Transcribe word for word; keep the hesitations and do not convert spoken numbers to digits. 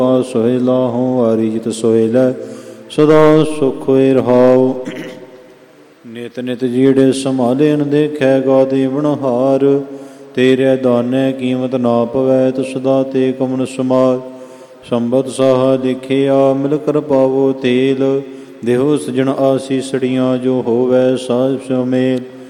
ਸੁਹੇਲਾ ਹੋਂ ਵਾਰੀ ਜਿਤ ਸੁਹੇਲਾ ਸਦਾ ਸੁਖ ਹੋਏ ਰਹਾਉ। ਨਿਤ ਨਿਤ ਜਿਹੜੇ ਸੰਭਾਲੇਨ ਦੇਖੈ ਗਾਦੇ ਬਣਹਾਰ ਤੇਰੇ ਦਾਨੇ ਕੀਮਤ ਨਾ ਪਵੈ ਤੁਸਦਾ ਤੇ ਕਮਨ ਸਮਾਰ। ਸੰਬਤ ਸਾਹਾ ਲਿਖਿਆ ਮਿਲ ਕਰ ਪਾਵੋ ਤੇਲ ਦੇਹੋ ਸਜਣ ਆਸੀਸੜੀਆਂ ਜੋ ਹੋਵੈ ਸਾਹਿਬ ਸੁਮੇਲ।